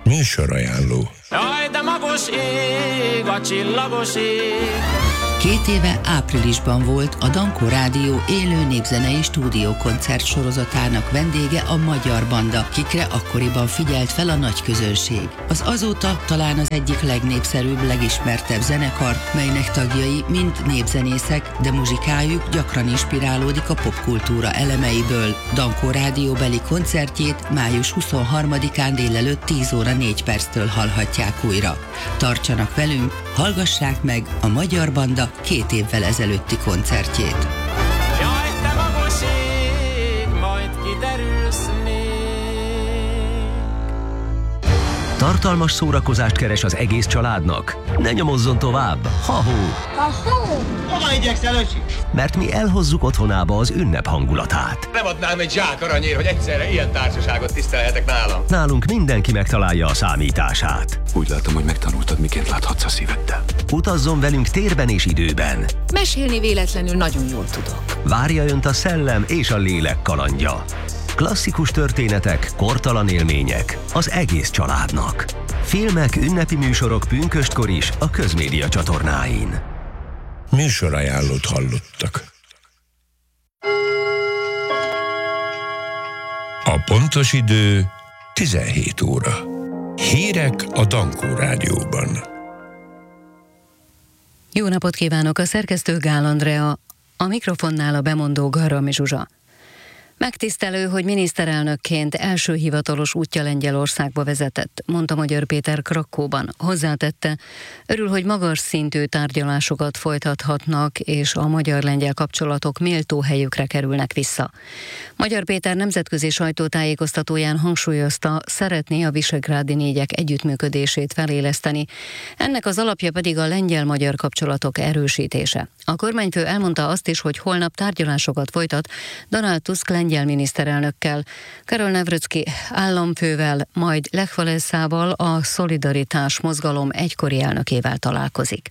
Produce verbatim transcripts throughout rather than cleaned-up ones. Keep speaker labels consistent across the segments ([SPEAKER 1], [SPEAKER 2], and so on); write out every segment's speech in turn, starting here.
[SPEAKER 1] Műsorajánló.
[SPEAKER 2] Jaj, de magos ég, a csillagos ég.
[SPEAKER 3] Két éve áprilisban volt a Dankó Rádió élő népzenei stúdiókoncert sorozatának vendége a Magyar Banda, kikre akkoriban figyelt fel a nagy közönség. Az azóta talán az egyik legnépszerűbb, legismertebb zenekar, melynek tagjai mind népzenészek, de muzsikájuk gyakran inspirálódik a popkultúra elemeiből. Dankó Rádióbeli koncertjét május huszonharmadikán délelőtt tíz óra négy perctől hallhatják újra. Tartsanak velünk, hallgassák meg a Magyar Banda két évvel ezelőtti koncertjét.
[SPEAKER 2] Jaj, te magos ég, majd kiderülsz még.
[SPEAKER 4] Tartalmas szórakozást keres az egész családnak? Ne nyomozzon tovább! Ha-hó!
[SPEAKER 5] Ha-hó! Hova igyekszel, öcsi?
[SPEAKER 4] Mert mi elhozzuk otthonába az ünnep hangulatát.
[SPEAKER 6] Nem adnám egy zsák aranyért, hogy egyszerre ilyen társaságot tisztelhetek nálam.
[SPEAKER 4] Nálunk mindenki megtalálja a számítását.
[SPEAKER 7] Úgy látom, hogy megtanultad, miként láthatsz a szíveddel.
[SPEAKER 4] Utazzon velünk térben és időben.
[SPEAKER 8] Mesélni véletlenül nagyon jól tudok.
[SPEAKER 4] Várja önt a szellem és a lélek kalandja. Klasszikus történetek, kortalan élmények az egész családnak. Filmek, ünnepi műsorok pünköstkor is a Közmédia csatornáin.
[SPEAKER 1] Műsorajánlót hallottak. A pontos idő tizenhét óra. Hírek a Dankó Rádióban.
[SPEAKER 9] Jó napot kívánok, a szerkesztő Gál Andrea, a mikrofonnál a bemondó Garami Zsuzsa. Megtisztelő, hogy miniszterelnökként első hivatalos útja Lengyelországba vezetett, mondta Magyar Péter Krakkóban. Hozzátette, örül, hogy magas szintű tárgyalásokat folytathatnak, és a magyar-lengyel kapcsolatok méltó helyükre kerülnek vissza. Magyar Péter nemzetközi sajtótájékoztatóján hangsúlyozta, szeretné a visegrádi négyek együttműködését feléleszteni. Ennek az alapja pedig a lengyel-magyar kapcsolatok erősítése. A kormányfő elmondta azt is, hogy holnap tárgyalásokat folytat Donald Tusk lengyel miniszterelnökkel, Karol Nawrocki államfővel, majd Lech Walesával, a Szolidaritás mozgalom egykori elnökével találkozik.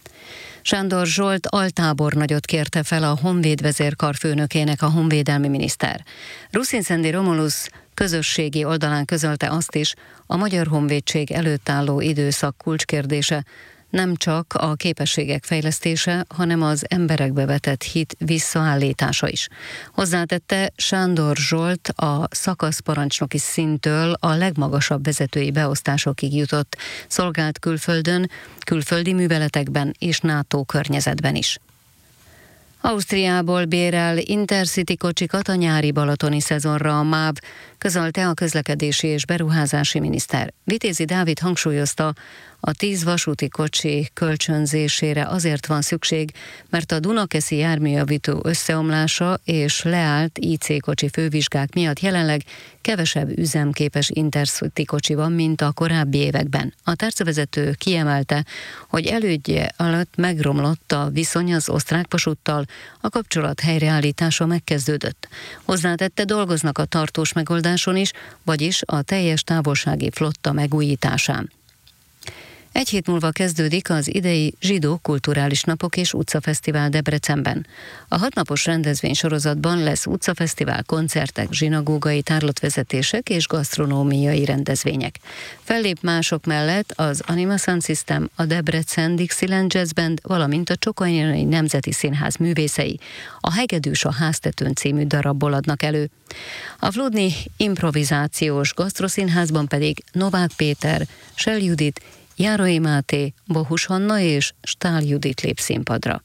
[SPEAKER 9] Sándor Zsolt altábornagyot kérte fel a Honvéd vezérkarfőnökének a honvédelmi miniszter. Ruszinszendi Romulus közösségi oldalán közölte azt is, a Magyar Honvédség előtt álló időszak kulcskérdése nem csak a képességek fejlesztése, hanem az emberekbe vetett hit visszaállítása is. Hozzátette, Sándor Zsolt a szakaszparancsnoki szinttől a legmagasabb vezetői beosztásokig jutott, szolgált külföldön, külföldi műveletekben és NATO környezetben is. Ausztriából bérel Intercity kocsikat a nyári balatoni szezonra a MÁV, közölte a közlekedési és beruházási miniszter. Vitézi Dávid hangsúlyozta, a tíz vasúti kocsi kölcsönzésére azért van szükség, mert a Dunakeszi járműjavító összeomlása és leállt í cé kocsi fővizsgák miatt jelenleg kevesebb üzemképes Intercity kocsi van, mint a korábbi években. A tárcavezető kiemelte, hogy elődje alatt megromlott a viszony az osztrák vasúttal, a kapcsolat helyreállítása megkezdődött. Hozzátette, dolgoznak a tartós megoldáson is, vagyis a teljes távolsági flotta megújításán. Egy hét múlva kezdődik az idei Zsidó Kulturális Napok és Utcafesztivál Debrecenben. A hatnapos rendezvénysorozatban lesz utcafesztivál, koncertek, zsinagógai tárlatvezetések és gasztronómiai rendezvények. Fellép mások mellett az Anima Sound System, a Debrecen Dixieland Jazz Band, valamint a Csokonai Nemzeti Színház művészei. A Hegedűs a háztetőn című darabból adnak elő. A Vludni improvizációs gasztroszínházban pedig Novák Péter, Sell Judit, Járai Máté, Bohus Hanna és Stál Judit lép színpadra.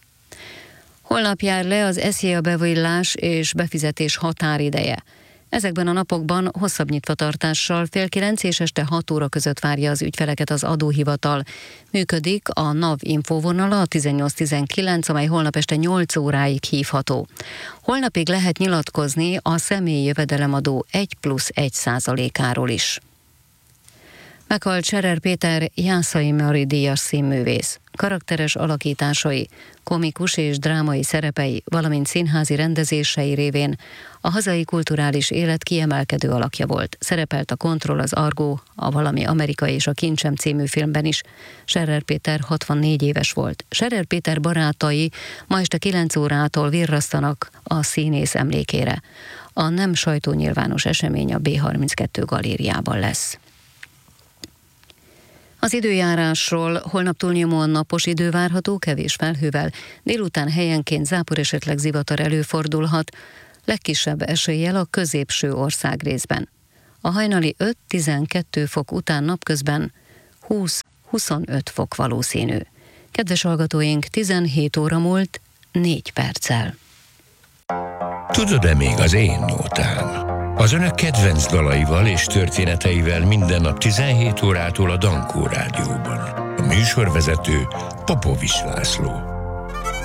[SPEAKER 9] Holnap jár le az es jé á bevillás és befizetés határideje. Ezekben a napokban hosszabb nyitvatartással fél kilenc és este hat óra között várja az ügyfeleket az adóhivatal. Működik a NAV infóvonala, a tizennyolc tizenkilenc, amely holnap este nyolc óráig hívható. Holnapig lehet nyilatkozni a személyi jövedelemadó egy plusz egy százalékáról is. Meghalt Scherer Péter Jászai Mari díjas színművész. Karakteres alakításai, komikus és drámai szerepei, valamint színházi rendezései révén a hazai kulturális élet kiemelkedő alakja volt. Szerepelt a Kontroll, az Argó, a Valami Amerika és a Kincsem című filmben is. Scherer Péter hatvannégy éves volt. Scherer Péter barátai ma este kilenc órától virrasztanak a színész emlékére. A nem sajtónyilvános esemény a bé harminckettő galériában lesz. Az időjárásról: holnap túlnyomóan napos idő várható, kevés felhővel, délután helyenként zápor, esetleg zivatar előfordulhat, legkisebb eséllyel a középső országrészben. A hajnali öt-tizenkét fok után napközben húsz-huszonöt fok valószínű. Kedves hallgatóink, tizenhét óra múlt négy perccel.
[SPEAKER 1] Tudod-e még az én nótám? Az önök kedvenc dalaival és történeteivel minden nap tizenhét órától a Dankó Rádióban. A műsorvezető Popovics László.